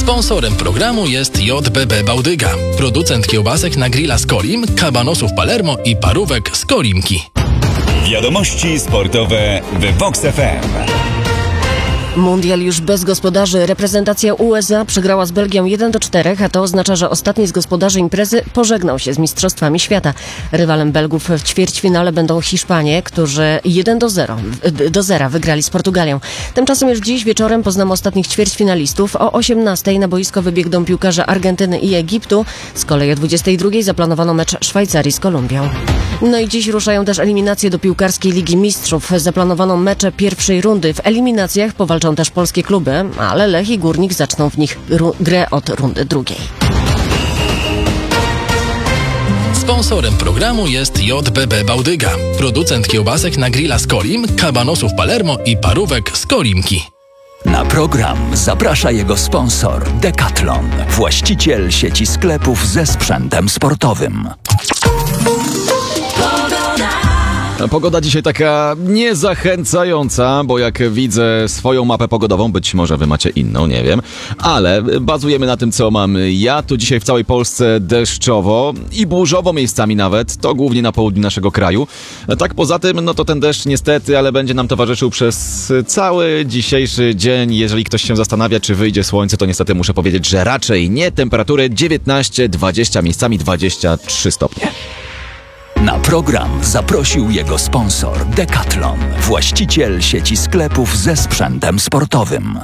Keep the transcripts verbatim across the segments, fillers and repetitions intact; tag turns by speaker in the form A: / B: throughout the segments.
A: Sponsorem programu jest J B B Bałdyga, producent kiełbasek na grilla z Kolim, kabanosów Palermo i parówek z Kolimki.
B: Wiadomości sportowe w Vox F M.
C: Mundial już bez gospodarzy. Reprezentacja U S A przegrała z Belgią jeden do czterech, a to oznacza, że ostatni z gospodarzy imprezy pożegnał się z Mistrzostwami Świata. Rywalem Belgów w ćwierćfinale będą Hiszpanie, którzy jeden do zera wygrali z Portugalią. Tymczasem już dziś wieczorem poznamy ostatnich ćwierćfinalistów. O osiemnastej na boisko wybiegną piłkarze Argentyny i Egiptu. Z kolei o dwudziestej drugiej zaplanowano mecz Szwajcarii z Kolumbią. No i dziś ruszają też eliminacje do piłkarskiej Ligi Mistrzów. Zaplanowano mecze pierwszej rundy. W eliminacjach powalczą też polskie kluby, ale Lech i Górnik zaczną w nich ru- grę od rundy drugiej.
A: Sponsorem programu jest J B B Bałdyga, producent kiełbasek na grilla z Kolim, kabanosów Palermo i parówek z Kolimki.
D: Na program zaprasza jego sponsor Decathlon, właściciel sieci sklepów ze sprzętem sportowym.
E: Pogoda dzisiaj taka niezachęcająca, bo jak widzę swoją mapę pogodową, być może wy macie inną, nie wiem, ale bazujemy na tym, co mam ja. Tu dzisiaj w całej Polsce deszczowo i burzowo miejscami nawet, to głównie na południu naszego kraju. Tak poza tym, no to ten deszcz niestety, ale będzie nam towarzyszył przez cały dzisiejszy dzień. Jeżeli ktoś się zastanawia, czy wyjdzie słońce, to niestety muszę powiedzieć, że raczej nie. Temperatury dziewiętnaście dwadzieścia, miejscami dwadzieścia trzy stopnie.
D: Na program zaprosił jego sponsor Decathlon, właściciel sieci sklepów ze sprzętem sportowym.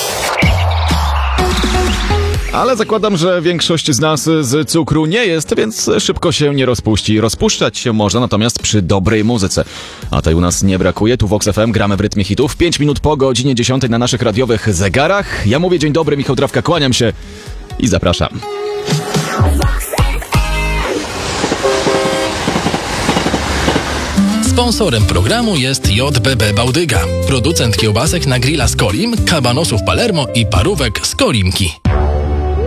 E: Ale zakładam, że większość z nas z cukru nie jest, więc szybko się nie rozpuści. Rozpuszczać się można natomiast przy dobrej muzyce. A tej u nas nie brakuje. Tu Vox F M gramy w rytmie hitów. pięć minut po godzinie dziesiątej na naszych radiowych zegarach. Ja mówię dzień dobry, Michał Drawka, kłaniam się i zapraszam.
A: Sponsorem programu jest J B B Bałdyga, producent kiełbasek na grilla z Kolim, kabanosów Palermo i parówek z Kolimki.